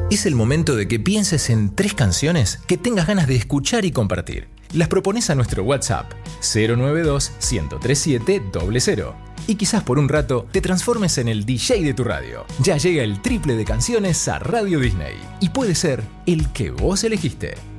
Es el momento de que pienses en 3 canciones que tengas ganas de escuchar y compartir. Las propones a nuestro WhatsApp 092-103700 y quizás por un rato te transformes en el DJ de tu radio. Ya llega el triple de canciones a Radio Disney y puede ser el que vos elegiste.